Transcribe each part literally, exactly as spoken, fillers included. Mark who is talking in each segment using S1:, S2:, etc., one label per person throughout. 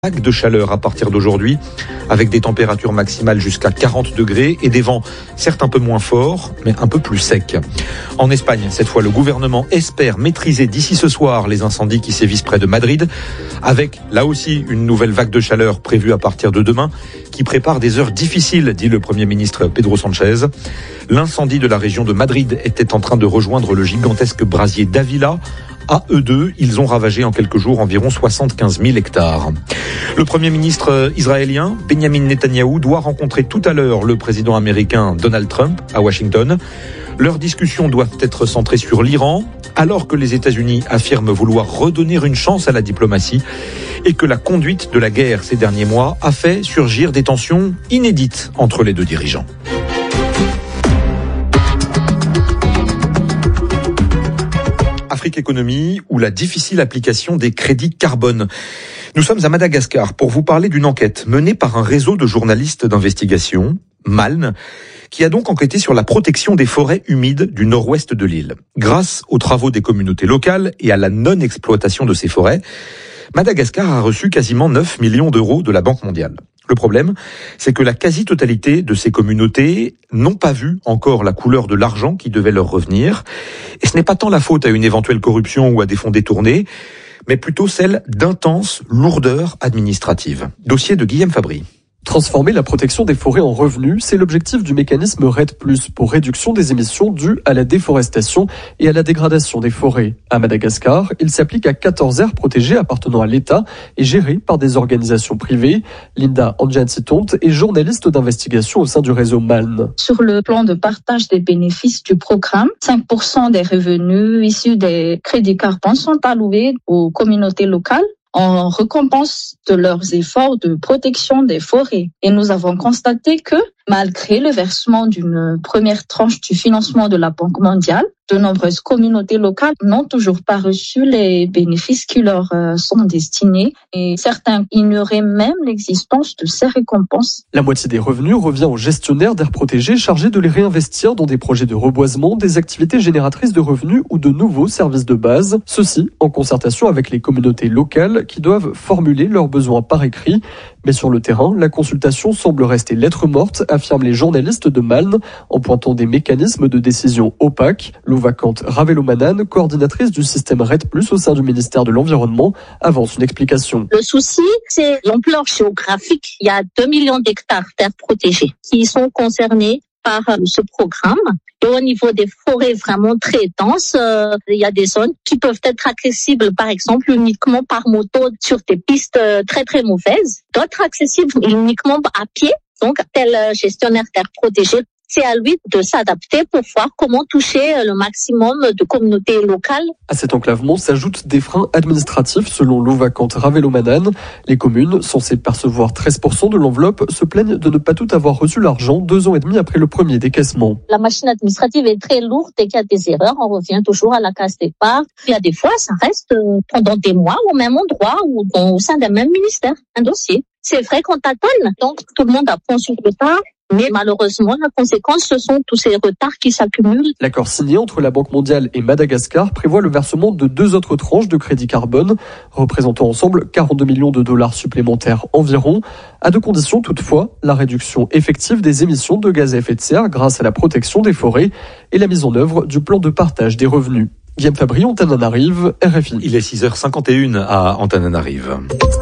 S1: Vague de chaleur à partir d'aujourd'hui, avec des températures maximales jusqu'à quarante degrés et des vents certes un peu moins forts, mais un peu plus secs. En Espagne, cette fois, le gouvernement espère maîtriser d'ici ce soir les incendies qui sévissent près de Madrid, avec là aussi une nouvelle vague de chaleur prévue à partir de demain, qui prépare des heures difficiles, dit le Premier ministre Pedro Sánchez. L'incendie de la région de Madrid était en train de rejoindre le gigantesque brasier d'Ávila. À eux deux, ils ont ravagé en quelques jours environ soixante-quinze mille hectares. Le Premier ministre israélien, Benjamin Netanyahou, doit rencontrer tout à l'heure le président américain Donald Trump à Washington. Leurs discussions doivent être centrées sur l'Iran, alors que les États-Unis affirment vouloir redonner une chance à la diplomatie et que la conduite de la guerre ces derniers mois a fait surgir des tensions inédites entre les deux dirigeants. Afrique Économie ou la difficile application des crédits carbone. Nous sommes à Madagascar pour vous parler d'une enquête menée par un réseau de journalistes d'investigation, Maln, qui a donc enquêté sur la protection des forêts humides du nord-ouest de l'île. Grâce aux travaux des communautés locales et à la non-exploitation de ces forêts, Madagascar a reçu quasiment neuf millions d'euros de la Banque mondiale. Le problème, c'est que la quasi-totalité de ces communautés n'ont pas vu encore la couleur de l'argent qui devait leur revenir. Et ce n'est pas tant la faute à une éventuelle corruption ou à des fonds détournés, mais plutôt celle d'intenses lourdeurs administratives. Dossier de Guillaume Fabry.
S2: Transformer la protection des forêts en revenus, c'est l'objectif du mécanisme REDD plus, pour réduction des émissions dues à la déforestation et à la dégradation des forêts. À Madagascar, il s'applique à quatorze aires protégées appartenant à l'État et gérées par des organisations privées. Linda Anjansitonte est journaliste d'investigation au sein du réseau Maln.
S3: Sur le plan de partage des bénéfices du programme, cinq pour cent des revenus issus des crédits carbone sont alloués aux communautés locales en récompense de leurs efforts de protection des forêts. Et nous avons constaté que, malgré le versement d'une première tranche du financement de la Banque mondiale, de nombreuses communautés locales n'ont toujours pas reçu les bénéfices qui leur sont destinés et certains ignoraient même l'existence de ces récompenses.
S2: La moitié des revenus revient aux gestionnaires d'aires protégées chargés de les réinvestir dans des projets de reboisement, des activités génératrices de revenus ou de nouveaux services de base. Ceci en concertation avec les communautés locales qui doivent formuler leurs besoins par écrit. Mais sur le terrain, la consultation semble rester lettre morte, affirment les journalistes de Maln, en pointant des mécanismes de décision opaques. Louvakant Ravelomanan, coordinatrice du système REDD plus au sein du ministère de l'Environnement, avance une explication.
S4: Le souci, c'est l'ampleur géographique. Il y a deux millions d'hectares d'aires protégées qui sont concernés par ce programme. Et au niveau des forêts vraiment très denses, euh, il y a des zones qui peuvent être accessibles, par exemple, uniquement par moto sur des pistes très très mauvaises. D'autres accessibles uniquement à pied. Donc, tel gestionnaire d'aires protégées, c'est à lui de s'adapter pour voir comment toucher le maximum de communautés locales.
S2: À cet enclavement s'ajoutent des freins administratifs selon Louvakant Ravelomanan. Les communes, censées percevoir treize pour cent de l'enveloppe, se plaignent de ne pas toutes avoir reçu l'argent deux ans et demi après le premier décaissement.
S4: La machine administrative est très lourde et qu'il y a des erreurs, on revient toujours à la case départ. Il y a des fois, ça reste pendant des mois au même endroit ou au sein d'un même ministère, un dossier. C'est vrai qu'on tâtonne, donc tout le monde apprend sur le tas. Mais malheureusement, la conséquence, ce sont tous ces retards qui s'accumulent.
S2: L'accord signé entre la Banque mondiale et Madagascar prévoit le versement de deux autres tranches de crédit carbone, représentant ensemble quarante-deux millions de dollars supplémentaires environ, à deux conditions toutefois, la réduction effective des émissions de gaz à effet de serre grâce à la protection des forêts et la mise en œuvre du plan de partage des revenus. Guillaume Fabry, Antananarive, R F I.
S1: Il est six heures cinquante et une à Antananarive.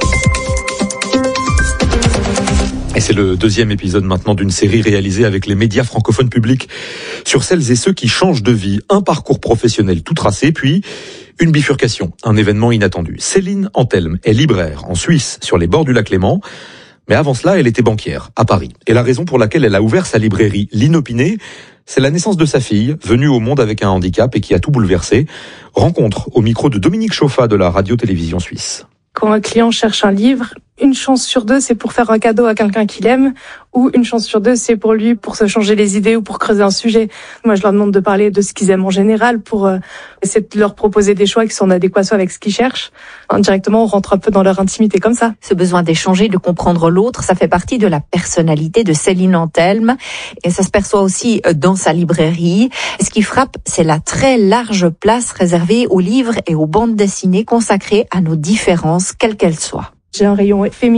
S1: Et c'est le deuxième épisode maintenant d'une série réalisée avec les médias francophones publics sur celles et ceux qui changent de vie. Un parcours professionnel tout tracé, puis une bifurcation, un événement inattendu. Céline Antelme est libraire en Suisse, sur les bords du lac Léman. Mais avant cela, elle était banquière à Paris. Et la raison pour laquelle elle a ouvert sa librairie L'Inopiné, c'est la naissance de sa fille, venue au monde avec un handicap et qui a tout bouleversé. Rencontre au micro de Dominique Chauffa de la radio-télévision suisse.
S5: Quand un client cherche un livre, une chance sur deux, c'est pour faire un cadeau à quelqu'un qu'il aime, ou une chance sur deux, c'est pour lui, pour se changer les idées ou pour creuser un sujet. Moi, je leur demande de parler de ce qu'ils aiment en général pour euh, essayer de leur proposer des choix qui sont en adéquation avec ce qu'ils cherchent. Indirectement, on rentre un peu dans leur intimité comme ça.
S6: Ce besoin d'échanger, de comprendre l'autre, ça fait partie de la personnalité de Céline Antelme. Et ça se perçoit aussi dans sa librairie. Ce qui frappe, c'est la très large place réservée aux livres et aux bandes dessinées consacrées à nos différences, quelles qu'elles soient.
S5: J'ai un rayon féminin